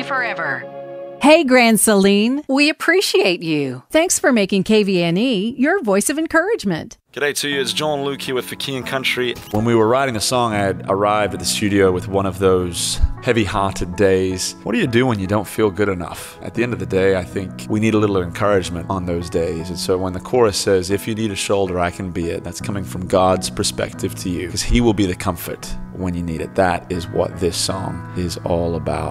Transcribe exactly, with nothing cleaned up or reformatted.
forever. Hey, Grand Celine. We appreciate you. Thanks for making K V N E your voice of encouragement. G'day to you, it's John Luke here with For King and Country. When we were writing the song, I had arrived at the studio with one of those heavy-hearted days. What do you do when you don't feel good enough? At the end of the day, I think we need a little encouragement on those days. And so when the chorus says, if you need a shoulder, I can be it, that's coming from God's perspective to you, because He will be the comfort when you need it. That is what this song is all about.